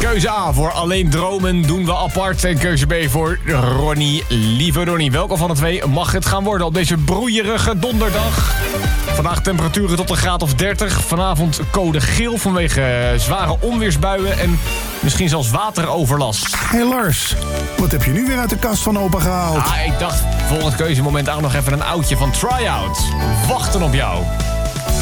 Keuze A voor Alleen Dromen doen we apart. En keuze B voor Ronnie. Lieve Ronnie, welke van de twee mag het gaan worden op deze broeierige donderdag? Vandaag temperaturen tot een graad of 30. Vanavond code geel vanwege zware onweersbuien en misschien zelfs wateroverlast. Hey Lars, wat heb je nu weer uit de kast van opa gehaald? Ik dacht volgend keuzemoment ook nog even een oudje van Try-Out. Wachten op jou.